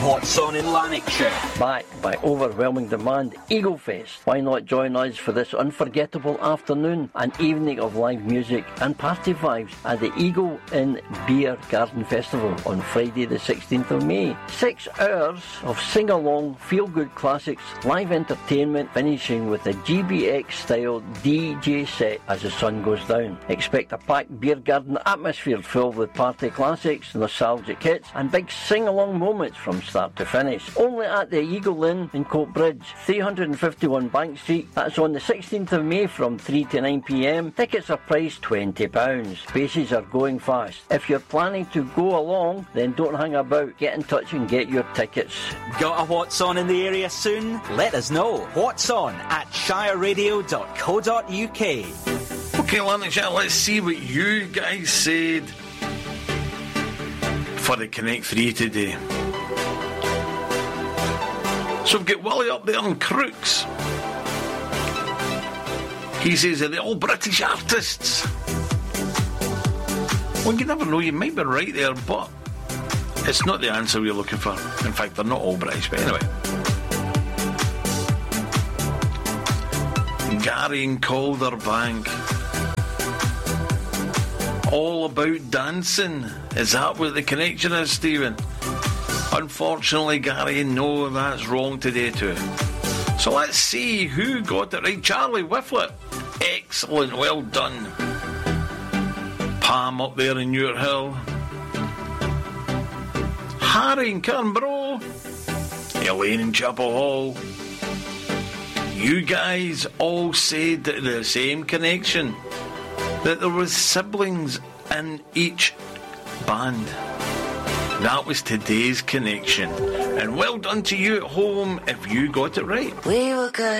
What's on in Lanarkshire? Backed by overwhelming demand, Eagle Fest. Why not join us for this unforgettable afternoon, an evening of live music and party vibes at the Eagle Inn Beer Garden Festival on Friday the 16th of May. 6 hours of sing-along, feel-good classics, live entertainment, finishing with a GBX-style DJ set as the sun goes down. Expect a packed beer garden atmosphere filled with party classics, nostalgic hits and big sing-along moments from start to finish. Only at the Eagle Inn in Coatbridge, 351 Bank Street. That's on the 16th of May from 3 to 9pm. Tickets are priced £20. Spaces are going fast. If you're planning to go along, then don't hang about. Get in touch and get your tickets. Got a What's On in the area soon? Let us know. What's On at shireradio.co.uk. Okay, Lanarkshire, let's see what you guys said for the Connect 3 today. So we've got Willie up there in Crooks. He says, are they all British artists? Well, you never know, you might be right there, but it's not the answer we're looking for. In fact, they're not all British, but anyway. Gary in Calderbank. All About Dancing. Is that what the connection is, Stephen? Unfortunately, Gary, no, that's wrong today too. So let's see who got it right. Charlie Whifflet. Excellent, well done. Pam up there in Newt Hill. Harry in Carnbro. Elaine in Chapel Hall. You guys all said the same connection, that there was siblings in each band. That was today's connection. And well done to you at home if you got it right. We were good.